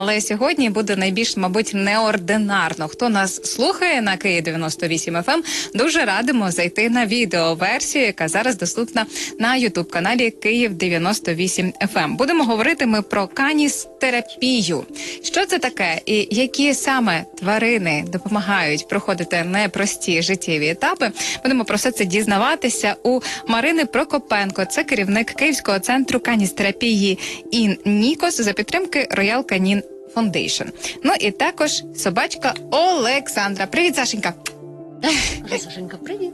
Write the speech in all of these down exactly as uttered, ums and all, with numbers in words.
Але сьогодні буде найбільш, мабуть, неординарно. Хто нас слухає на Київ дев'яносто вісім еф ем, дуже радимо зайти на відеоверсію, яка зараз доступна на ютуб-каналі Київ дев'яносто вісім еф ем. Будемо говорити ми про каністерапію. Що це таке і які саме тварини допомагають проходити непрості життєві етапи? Будемо про все це дізнаватися у Марини Прокопенко. Це керівник Київського центру каністерапії «Ін Нікос» за підтримки Royal Canin Foundation. Ну і також собачка Олександра. Привіт, Сашенька. Сашенька, привіт.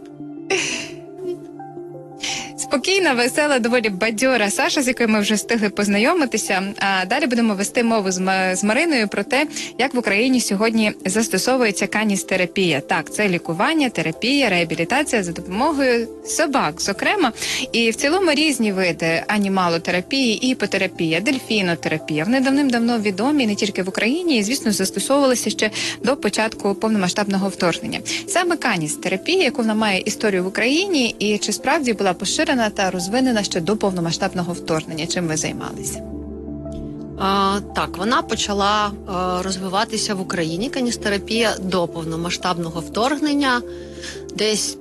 Спокійна, весела, доволі бадьора Саша, з якою ми вже встигли познайомитися. А далі будемо вести мову з, з Мариною про те, як в Україні сьогодні застосовується каністерапія. Так, це лікування, терапія, реабілітація за допомогою собак, зокрема. І в цілому різні види анімалотерапії, іпотерапія, дельфінотерапія. Вони давним-давно відомі не тільки в Україні, і, звісно, застосовувалися ще до початку повномасштабного вторгнення. Саме каністерапія, яку вона має історію в Україні, і чи справді була поширена та розвинена ще до повномасштабного вторгнення. Чим ви займалися? А, так, вона почала а, розвиватися в Україні, каністерапія, до повномасштабного вторгнення, десь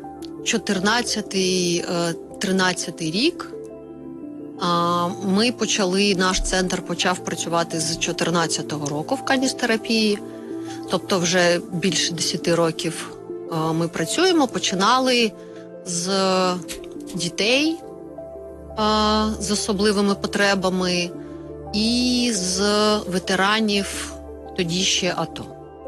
чотирнадцятий-тринадцятий рік. А, ми почали, наш центр почав працювати з чотирнадцятого року в каністерапії, тобто вже більше десяти років а, ми працюємо, починали з дітей а, з особливими потребами і з ветеранів тоді ще АТО.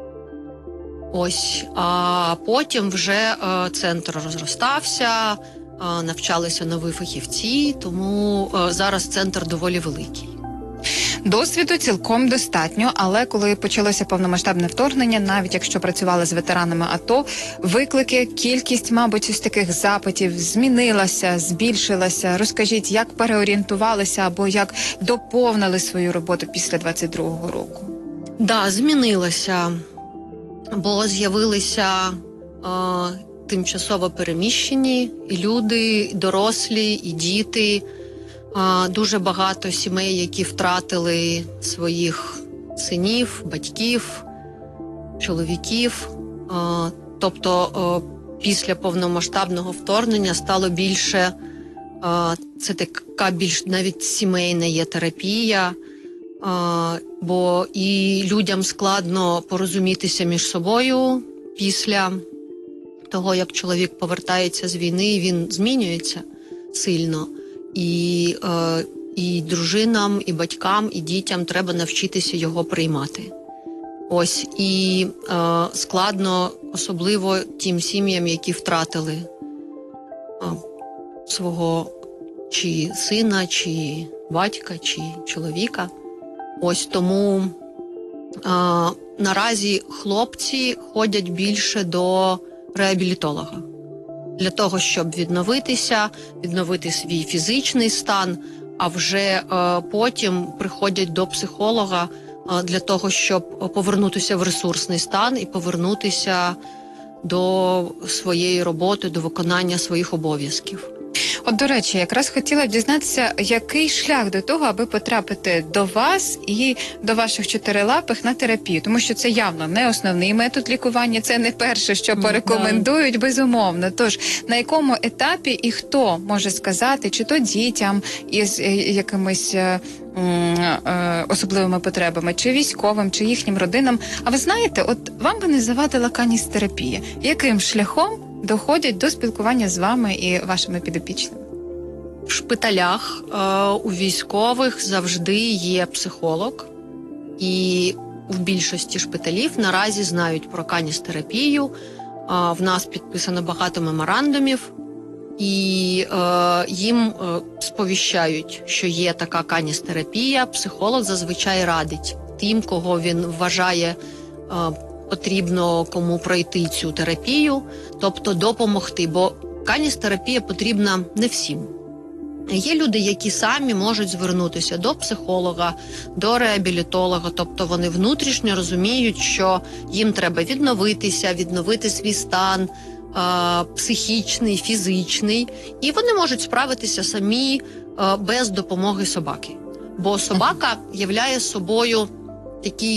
Ось, а потім вже а, центр розростався, а, навчалися нові фахівці, тому а, зараз центр доволі великий. Досвіду цілком достатньо, але коли почалося повномасштабне вторгнення, навіть якщо працювали з ветеранами АТО, виклики, кількість, мабуть, із таких запитів змінилася, збільшилася. Розкажіть, як переорієнтувалися або як доповнили свою роботу після двадцять другого року? Да, змінилася, бо з'явилися е, тимчасово переміщені і люди, і дорослі, і діти. Дуже багато сімей, які втратили своїх синів, батьків, чоловіків. Тобто після повномасштабного вторгнення стало більше, це така більш навіть сімейна є терапія, бо і людям складно порозумітися між собою після того, як чоловік повертається з війни, він змінюється сильно. І, е, і дружинам, і батькам, і дітям треба навчитися його приймати. Ось, і е, складно, особливо тим сім'ям, які втратили е, свого чи сина, чи батька, чи чоловіка. Ось тому е, наразі хлопці ходять більше до реабілітолога. Для того, щоб відновитися, відновити свій фізичний стан, а вже е, потім приходять до психолога е, для того, щоб повернутися в ресурсний стан і повернутися до своєї роботи, до виконання своїх обов'язків. От, до речі, якраз хотіла б дізнатися, який шлях до того, аби потрапити до вас і до ваших чотирилапих на терапію. Тому що це явно не основний метод лікування, це не перше, що порекомендують, mm, безумовно. Тож, на якому етапі і хто може сказати, чи то дітям із якимись е, е, особливими потребами, чи військовим, чи їхнім родинам. А ви знаєте, от вам би не завадила каністерапія. Яким шляхом доходять до спілкування з вами і вашими підопічними? В шпиталях, у військових завжди є психолог. І в більшості шпиталів наразі знають про каністерапію. В нас підписано багато меморандумів. І їм сповіщають, що є така каністерапія. Психолог зазвичай радить тим, кого він вважає потрібно кому пройти цю терапію, тобто допомогти, бо каністерапія потрібна не всім. Є люди, які самі можуть звернутися до психолога, до реабілітолога, тобто вони внутрішньо розуміють, що їм треба відновитися, відновити свій стан, психічний, фізичний, і вони можуть справитися самі без допомоги собаки. Бо собака являє собою які